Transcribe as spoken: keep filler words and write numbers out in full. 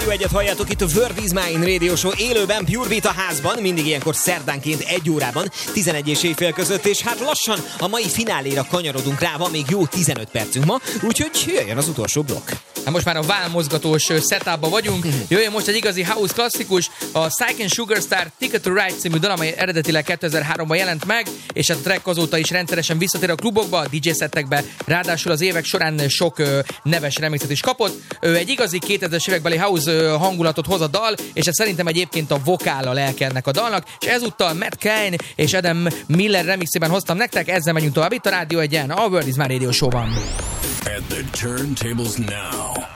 Jó egyet halljátok itt a Word is Mine Radio Show élőben, Pure Beat a házban, mindig ilyenkor szerdánként egy órában, tizenegy és éjfél között, és hát lassan a mai fináléra kanyarodunk rá, van még jó tizenöt percünk ma, úgyhogy jöjjön az utolsó blokk. Hát most már a válmozgatós setupban vagyunk, jöjjön most egy igazi house klasszikus, a Psych and Sugarstar Ticket to Ride című dal, amely eredetileg kétezer-háromban jelent meg, és hát a track azóta is rendszeresen visszatér a klubokba, a dé jé szettekbe, ráadásul az évek során sok ö, neves remixet is kapott. Ö, egy igazi kétezres évekbeli house ö, hangulatot hoz a dal, és ez szerintem egyébként a vokál a lelke ennek a dalnak, és ezúttal Matt Kane és Adam Miller remixében hoztam nektek, ezzel megyünk tovább itt a Rádió Egyen, a Word is Mine Radio Show-ban. At the turntables now,